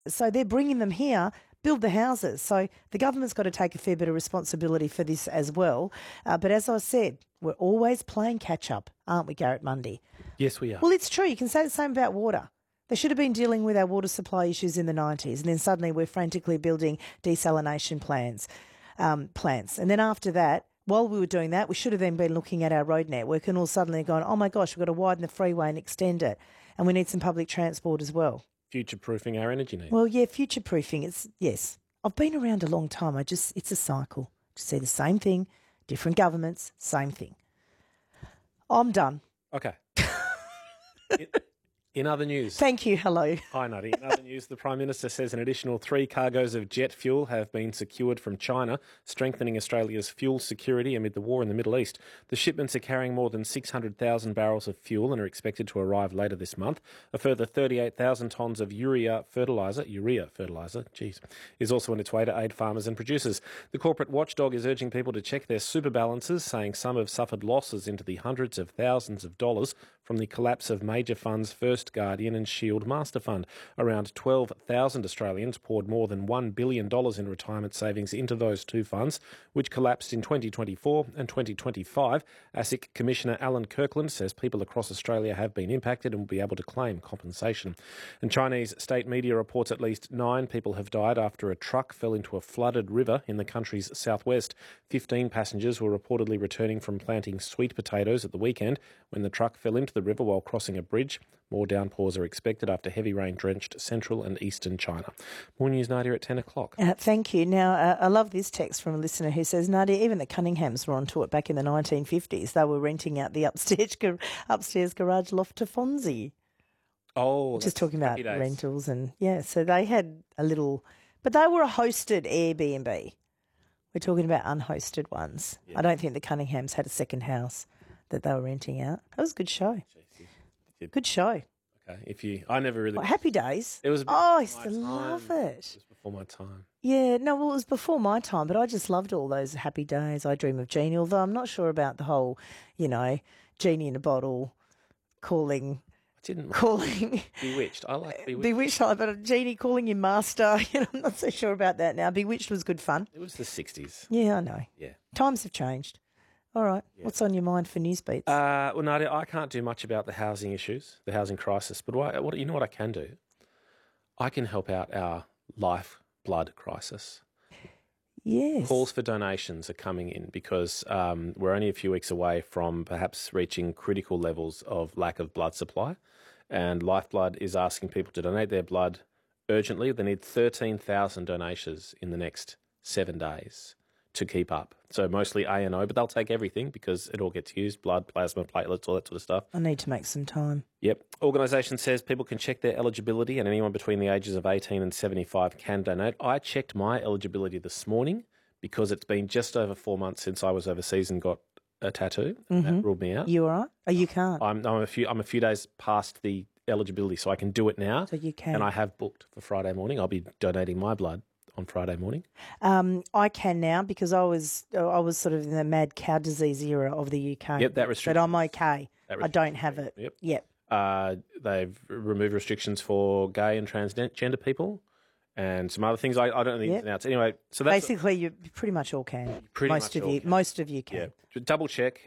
So they're bringing them here, build the houses. So the government's got to take a fair bit of responsibility for this as well. But as I said, we're always playing catch up, aren't we, Garrett Mundy? Yes, we are. Well, it's true. You can say the same about water. They should have been dealing with our water supply issues in the 90s, and then suddenly we're frantically building desalination plants. And then after that, while we were doing that, we should have then been looking at our road network and all suddenly gone, oh my gosh, we've got to widen the freeway and extend it. And we need some public transport as well. Future-proofing our energy needs. Well, yeah, future-proofing. Yes. I've been around a long time. It's a cycle. Just see the same thing, different governments, same thing. I'm done. Okay. In other news. Thank you. Hello. Hi, Nutty. In other news, the Prime Minister says an additional 3 cargoes of jet fuel have been secured from China, strengthening Australia's fuel security amid the war in the Middle East. The shipments are carrying more than 600,000 barrels of fuel and are expected to arrive later this month. A further 38,000 tonnes of urea fertiliser, is also on its way to aid farmers and producers. The corporate watchdog is urging people to check their super balances, saying some have suffered losses into the hundreds of thousands of dollars from the collapse of major funds First Guardian and Shield Master Fund. Around 12,000 Australians poured more than $1 billion in retirement savings into those two funds, which collapsed in 2024 and 2025. ASIC Commissioner Alan Kirkland says people across Australia have been impacted and will be able to claim compensation. And Chinese state media reports at least 9 people have died after a truck fell into a flooded river in the country's southwest. 15 passengers were reportedly returning from planting sweet potatoes at the weekend when the truck fell into the river while crossing a bridge. More downpours are expected after heavy rain drenched central and eastern China. More news, Nadia, at 10 o'clock. Thank you. Now, I love this text from a listener who says, Nadia, even the Cunninghams were onto it back in the 1950s. They were renting out the upstairs garage loft to Fonzie. Oh, just talking about rentals and, so they had a little, but they were a hosted Airbnb. We're talking about unhosted ones. Yeah. I don't think the Cunninghams had a second house that they were renting out. That was a good show. Good show. Okay, I never really... Happy Days. It was. I used to love it. It was before my time. Yeah, no, well, it was before my time, but I just loved all those Happy Days. I Dream of Jeannie, although I'm not sure about the whole, Genie in a bottle calling... Bewitched. I like Bewitched. Bewitched, but Jeannie calling you master. I'm not so sure about that now. Bewitched was good fun. It was the 60s. Yeah, I know. Yeah. Times have changed. All right. Yeah. What's on your mind for Newsbeats? Well, Nadia, I can't do much about the housing issues, the housing crisis, but you know what I can do? I can help out our lifeblood crisis. Yes. Calls for donations are coming in because we're only a few weeks away from perhaps reaching critical levels of lack of blood supply, and Lifeblood is asking people to donate their blood urgently. They need 13,000 donations in the next 7 days to keep up. So mostly A and O, but they'll take everything because it all gets used, blood, plasma, platelets, all that sort of stuff. I need to make some time. Yep. Organisation says people can check their eligibility and anyone between the ages of 18 and 75 can donate. I checked my eligibility this morning because it's been just over 4 months since I was overseas and got a tattoo. And that ruled me out. You all right? Oh, you can't? I'm a few days past the eligibility, so I can do it now. So you can. And I have booked for Friday morning. I'll be donating my blood on Friday morning. I can now because I was sort of in the mad cow disease era of the UK. Yep, that restriction. But I'm okay. I don't have it. Yep. They've removed restrictions for gay and transgender people and some other things. I don't know the ins and outs. Anyway, so that's basically you pretty much all can. Most of you can. Yeah. Double check.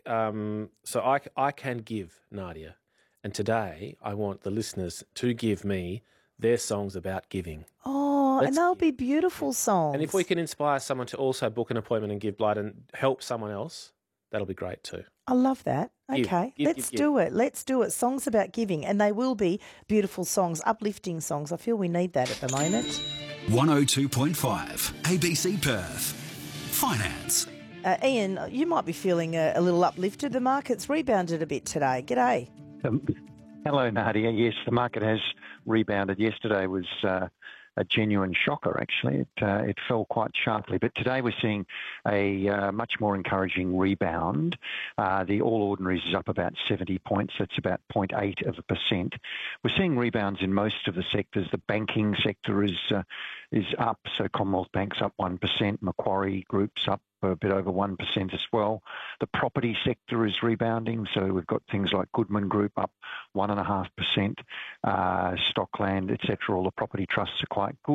So I can give, Nadia, and today I want the listeners to give me their songs about giving. Oh, and they'll be beautiful songs. And if we can inspire someone to also book an appointment and give blood and help someone else, that'll be great too. I love that. Okay, let's do it. Let's do it. Songs about giving, and they will be beautiful songs, uplifting songs. I feel we need that at the moment. 102.5 ABC Perth. Finance. Ian, you might be feeling a little uplifted. The market's rebounded a bit today. G'day. Hello, Nadia. Yes, the market has rebounded. Yesterday was a genuine shocker, actually. It fell quite sharply. But today we're seeing a much more encouraging rebound. The All Ordinaries is up about 70 points. That's about 0.8%. We're seeing rebounds in most of the sectors. The banking sector is up. So Commonwealth Bank's up 1%. Macquarie Group's up a bit over 1% as well. The property sector is rebounding, so we've got things like Goodman Group up 1.5%, Stockland, etc. All the property trusts are quite good.